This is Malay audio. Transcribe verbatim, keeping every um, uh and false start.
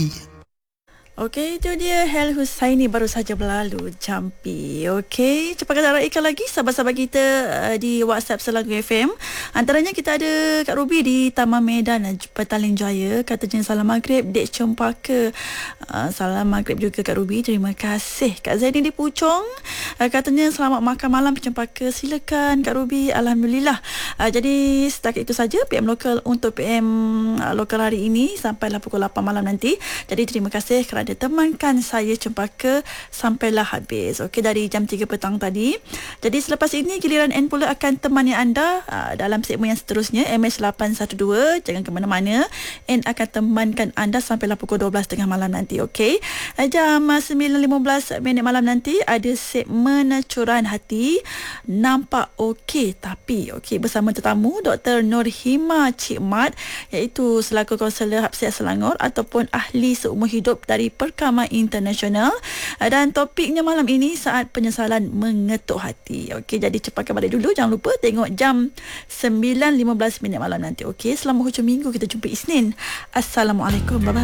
Okey, itu dia Hel Husaini baru saja berlalu Jampi. Okey, cepat kata raikan lagi sahabat-sahabat kita uh, di WhatsApp Selangor F M. Antaranya kita ada Kak Ruby di Taman Medan Petaling Jaya. Katanya salam maghrib Dek Cempaka. Uh, salam maghrib juga Kak Ruby. Terima kasih. Kak Zaini di Puchong uh, katanya selamat makan malam Cempaka. Silakan Kak Ruby. Alhamdulillah. Uh, jadi setakat itu saja P M lokal untuk P M uh, lokal hari ini sampailah pukul lapan malam nanti. Jadi terima kasih kerana temankan saya Cempaka sampailah habis. Okey, dari jam tiga petang tadi. Jadi selepas ini giliran N pula akan temani anda uh, dalam segmen yang seterusnya M H lapan satu dua. Jangan ke mana-mana. N akan temankan anda sampailah pukul dua belas tiga puluh malam nanti. Okey. Uh, jam sembilan lima belas minit malam nanti ada segmen curahan hati. Nampak okey tapi okey bersama tetamu Doktor Nur Hima Cik Mat, iaitu selaku kaunselor Hapsiat Selangor ataupun ahli seumur hidup dari Perkama Internasional, dan topiknya malam ini saat penyesalan mengetuk hati. Okey, jadi cepatkan balik dulu. Jangan lupa tengok jam sembilan lima belas minit malam nanti. Okey, selamat hujung minggu. Kita jumpa Isnin. Assalamualaikum. Bye-bye.